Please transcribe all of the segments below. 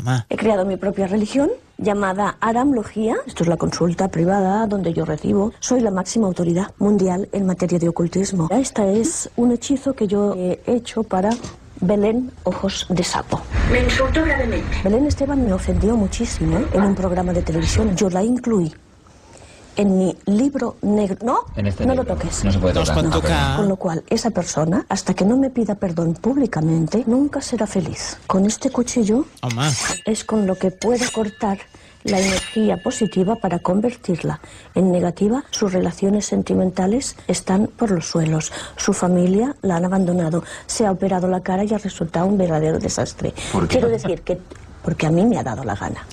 home. He creado mi propia religión llamada Aramlogía. Esto es la consulta privada donde yo recibo. Soy la máxima autoridad mundial en materia de ocultismo. Este es un hechizo que yo he hecho para Belén Ojos de Sapo. Me insultó gravemente. Belén Esteban me ofendió muchísimo en un programa de televisión. Yo la incluí en mi libro negro. No, no lo toques. No se puede tocar. Con lo cual, esa persona, hasta que no me pida perdón públicamente, nunca será feliz. Con este cuchillo es con lo que puedo cortar la energía positiva para convertirla en negativa. Sus relaciones sentimentales están por los suelos. Su familia la han abandonado. Se ha operado la cara y ha resultado un verdadero desastre. Quiero decir que porque a mi me ha dado la gana.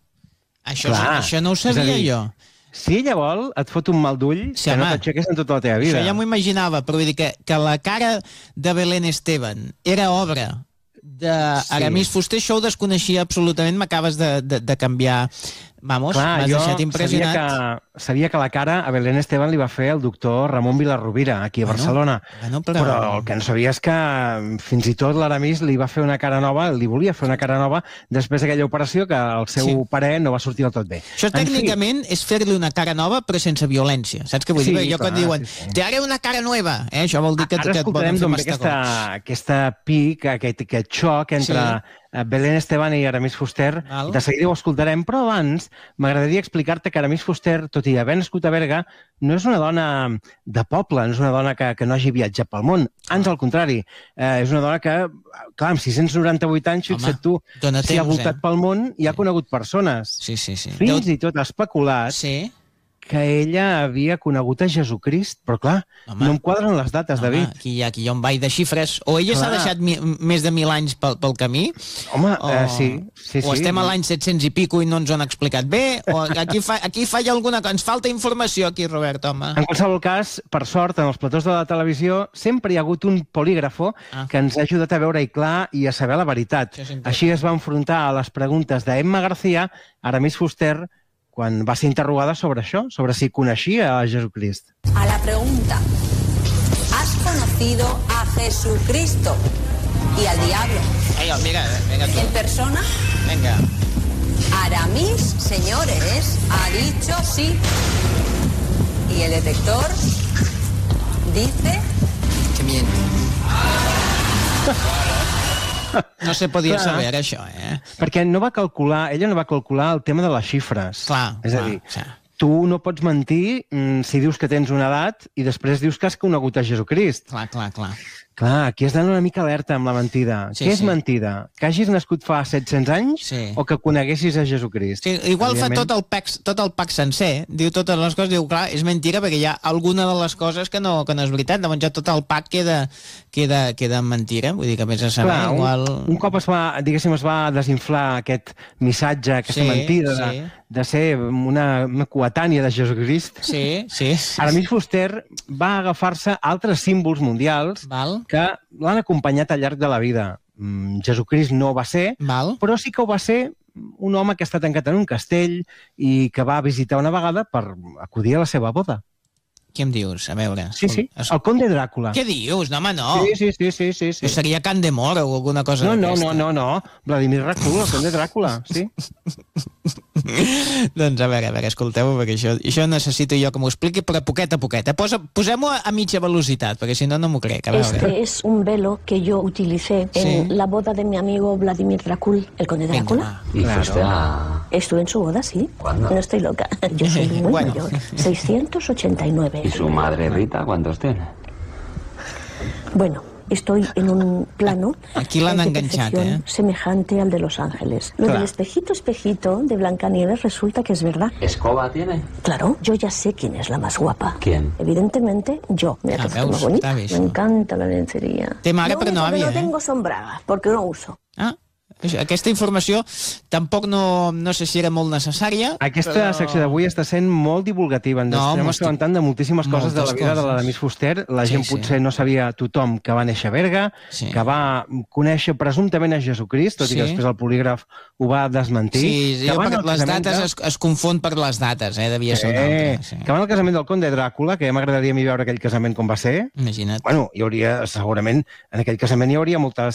Això no ho sabia jo. Si ella vol, et fot un mal d'ull que no t'aixeques en tota la teva vida. Això ja m'ho imaginava, però vull dir que la cara de Belén Esteban era obra d'Aramis Fuster, això ho desconeixia absolutament, m'acabes de canviar. Vamos, m'has deixat impressionat. Sabia que la cara a Belén Esteban li va fer el doctor Ramon Vilarrubira, aquí a Barcelona. Però el que no sabia és que fins i tot l'Aramis li va fer una cara nova, li volia fer una cara nova després d'aquella operació que el seu parer no va sortir del tot bé. Això tècnicament és fer-li una cara nova però sense violència. Saps què vull dir? Jo quan diuen, te haré una cara nueva, això vol dir que et poden fer mastagons. Aquesta pic, aquest xoc entre Belén Esteban i Aramis Fuster, de seguida ho escoltarem, però abans m'agradaria explicar-te que Aramis Fuster, tot i haver nascut a Berga, no és una dona de poble, no és una dona que no hagi viatjat pel món. Ans al contrari, és una dona que, clar, amb 698 anys, fixa't tu, s'hi ha voltat pel món i ha conegut persones. Fins i tot ha especulat que ella havia conegut a Jesucrist, però clar, no em quadren les dates, David. Aquí hi ha un ball de xifres. O ella s'ha deixat més de 1.000 anys pel camí, sí. O estem a l'any 700 i pico i no ens ho han explicat bé, o aquí falla alguna cosa. Ens falta informació aquí, Robert, home. En qualsevol cas, per sort, en els platós de la televisió sempre hi ha hagut un polígrafo que ens ha ajudat a veure-hi clar i a saber la veritat. Així es va enfrontar a les preguntes d'Emma García, Aramis Fuster, quan va ser interrogada sobre això, sobre si coneixia a Jesucrist. A la pregunta, ¿has conocido a Jesucristo y al diablo? Venga tú. ¿En persona? Venga. Aramis, señores, ha dicho sí. Y el detector dice que miente. No se podia saber, això, Perquè ella no va calcular el tema de les xifres. És a dir, tu no pots mentir si dius que tens una edat i després dius que has conegut a Jesucrist. Clar, aquí has d'anar una mica alerta amb la mentida. Què és mentida? Que hagis nascut fa 700 anys o que coneguessis a Jesucrist? Igual fa tot el pack sencer, diu totes les coses, diu, clar, és mentira perquè hi ha alguna de les coses que no és veritat, llavors ja tot el pack queda mentira, vull dir que més a saber, igual... Un cop es va desinflar aquest missatge, aquesta mentida de ser una coetània de Jesucrist, Aramis Fuster va agafar-se altres símbols mundials que l'han acompanyat al llarg de la vida. Jesucrist no va ser, però sí que ho va ser un home que està tancat en un castell i que va visitar una vegada per acudir a la seva boda. Què em dius? A veure... Sí, el conde Dràcula. Què dius? No, home, no. Sí. Seria Candemor o alguna cosa d'aquesta. No. Vladimir Dràcula, el conde Dràcula, sí. Doncs a veure, escolteu, perquè això necessito jo que m'ho expliqui, però poquet a poquet. Posem-ho a mitja velocitat, perquè si no, no m'ho crec. Este es un velo que yo utilicé en la boda de mi amigo Vladimir Dracul, el conde Drácula. ¿Y fuiste a...? Estuve en su boda, sí. ¿Cuándo? No estoy loca. Yo soy muy mayor. 689. ¿Y su madre Rita cuántos tiene? Bueno, estoy en un plano aquí l'han enganxat, semejante al de Los Ángeles. Lo del espejito de Blancanieves resulta que es verdad. ¿Escoba tiene? Claro, yo ya sé quién es la más guapa. ¿Quién? Evidentemente, yo. Mira que forma bonita. Me encanta la lencería. Té mare, però no havia, no tengo sombraga, porque no uso. Aquesta informació tampoc no sé si era molt necessària. Aquesta secció d'avui està sent molt divulgativa. Ens estem assabentant de moltíssimes coses de la vida de l'Aramis Fuster. La gent potser no sabia tothom que va néixer a Berga, que va conèixer presumptament a Jesucrist, tot i que després el polígraf ho va desmentir. Sí, perquè les dates es confon per les dates, devia ser una altra. Que va al casament del conde Dràcula, que ja m'agradaria a mi veure aquell casament com va ser. Imagina't. Bueno, hi hauria, segurament, en aquell casament hi hauria moltes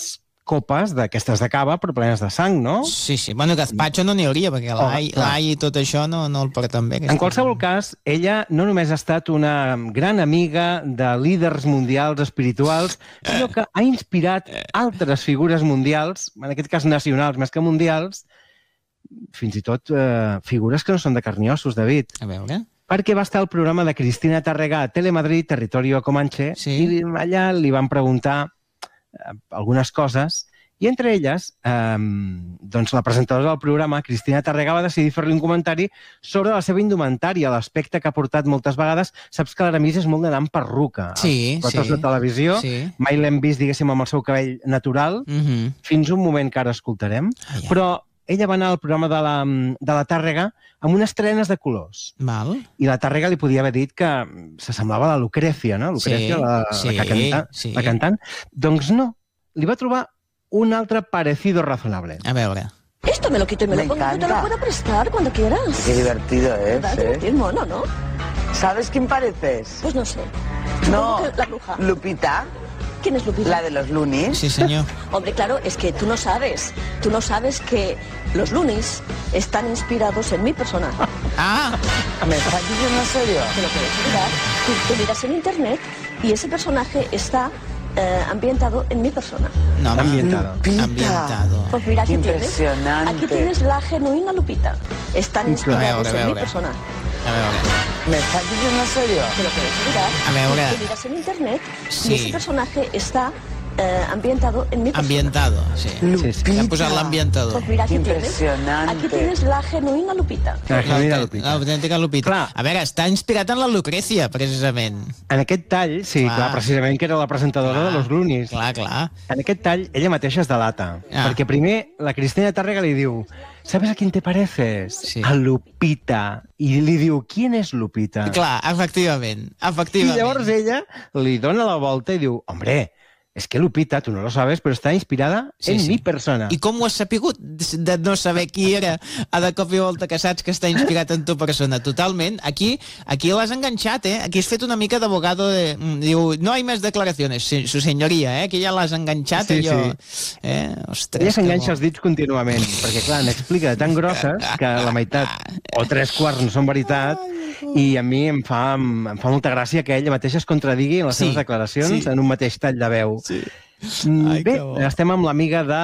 copes d'aquestes de cava, però plenes de sang, no? Sí. Bueno, gazpacho no n'hi hauria, perquè l'all i tot això no el porten bé. En qualsevol cas, ella no només ha estat una gran amiga de líders mundials espirituals, sinó que ha inspirat altres figures mundials, en aquest cas nacionals més que mundials, fins i tot figures que no són de carn i ossos, David. A veure... Perquè va estar al programa de Cristina Tàrrega a Telemadrid, Territorio Comanche, i allà li van preguntar algunes coses, i entre elles, doncs la presentadora del programa, Cristina Tàrrega, va decidir fer-li un comentari sobre la seva indumentària, l'aspecte que ha portat moltes vegades. Saps que l'Aramis és molt d'anar amb perruca. Sí. De televisió, mai l'hem vist, diguéssim, amb el seu cabell natural, fins un moment que ara escoltarem, però ella va anar al programa de la Tàrrega amb unes trenes de colors. Val. I la Tàrrega li podia haver dit que s'assemblava a la Lucrecia, no? Lucrecia, la cantant. Doncs no, li va trobar un altre parecido razonable. A veure. Esto me lo quito y me lo pongo. Yo te lo puedo prestar cuando quieras. Qué divertido es, Qué mono, ¿no? ¿Sabes quién pareces? Pues no sé. No, la bruja. Lupita. ¿Quién es Lupita? La de los Loonies. Sí, señor. Hombre, claro, es que tú no sabes que los Loonies están inspirados en mi personaje. ¿Me estás diciendo en serio? Te lo puedes mirar. Tú miras en internet y ese personaje está ambientado en mi persona. No, ambientado. Ambientado. Pues mira, aquí impresionante. Aquí tienes la genuina Lupita. Están inspirados en mi personaje. A veure. ¿Me estás diciendo en serio? Te lo puedes mirar. A veure. Tú miras en internet y ese personaje está ambientado en mi persona. Ambientado, sí. Lupita. Ha posat l'ambientador. Pues mira, Impressionante. aquí tienes la genuïna Lupita. L'autèntica Lupita. Clar. A veure, està inspirat en la Lucrecia, precisament. En aquest tall, clar, precisament que era la presentadora de los Loonies. Clar. En aquest tall, ella mateixa es delata. Perquè primer la Cristina Tàrrega li diu: ¿sabes a quién te pareces? Sí. A Lupita. I li diu: ¿quién és Lupita? Clar, efectivament. I llavors ella li dona la volta i diu: hombre, es que Lupita, tú no lo sabes, pero está inspirada en mi persona. I com ho has sapigut de no saber qui era a de cop i volta que saps que està inspirat en tu persona? Totalment. Aquí l'has enganxat, eh? Aquí has fet una mica d'abogado de... Diu, no hay más declaraciones, su señoría, eh? Que ja l'has enganxat i jo... Ostres, ella s'enganxa els dits contínuament, perquè clar, n'explica de tan grosses que la meitat o 3/4 no són veritat, i a mi em fa molta gràcia que ella mateixa es contradigui en les seves declaracions en un mateix tall de veu. Sí. Bé, estem amb l'amiga de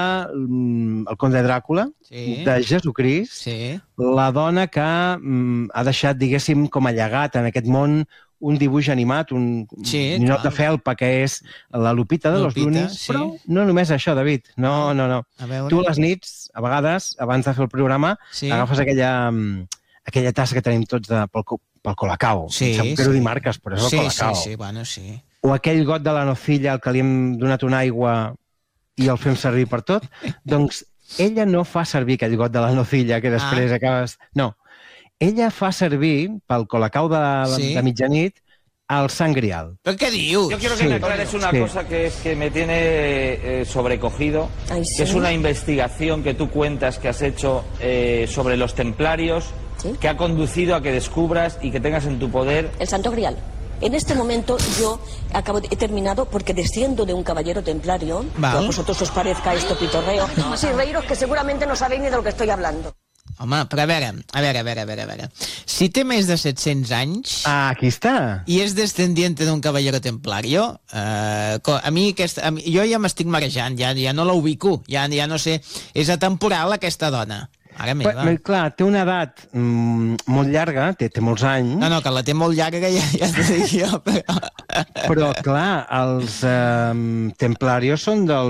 el Conde Dràcula, de Jesucrist, la dona que ha deixat, diguéssim, com a llegat en aquest món un dibuix animat, un ninot de felpa, que és la Lupita de los Loonies, però no només això, David, no. Tu a les nits, a vegades, abans de fer el programa, agafes aquella tassa que tenim tots pel Colacao. Em quero dir marques, però és el Colacao. Sí. O aquell got de la nocilla al que li hem donat una aigua i el fem servir per tot. Doncs ella no fa servir aquell got de la nocilla que després acabes... No. Ella fa servir pel Colacao de mitjanit al Sant Grial. ¿Pero qué dius? Yo quiero que me aclares una cosa que es que me tiene sobrecogido, que es una investigación que tú cuentas que has hecho sobre los templarios, que ha conducido a que descubras y que tengas en tu poder... El Santo Grial. En este momento yo he terminado porque desciendo de un caballero templario, que a vosotros os parezca esto pitorreo, sí, reíros que seguramente no sabéis ni de lo que estoy hablando. Home, però a veure. Si té més de 700 anys... aquí està. I és descendiente d'un caballero templario, jo ja m'estic marejant, ja no la ubico, ja no sé, és atemporal aquesta dona. Clar, té una edat molt llarga, té molts anys... No, que la té molt llarga ja t'ho dic jo, però clar, els templarios són del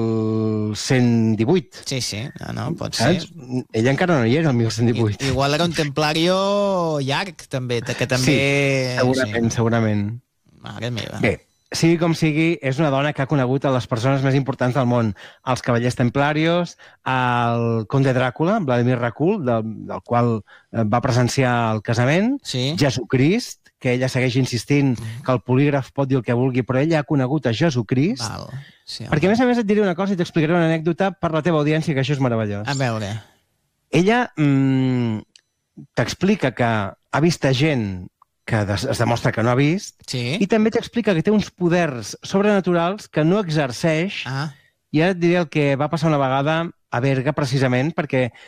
1118. Sí, no, pot ser. Ella encara no hi era, el 1118. Igual era un templario llarg, també, que també... Sí, segurament. Mare meva. Bé, sigui com sigui, és una dona que ha conegut a les persones més importants del món, els cavallers templarios, el Conde Dràcula, Vladimir Racul, del qual va presenciar el casament, Jesucrist, que ella segueix insistint que el polígraf pot dir el que vulgui, però ella ha conegut a Jesucrist, perquè a més et diré una cosa i t'explicaré una anècdota per la teva audiència, que això és meravellós. A veure. Ella t'explica que ha vist gent que es demostra que no ha vist, i també t'explica que té uns poders sobrenaturals que no exerceix I ara et diré el que va passar una vegada a Berga, precisament, perquè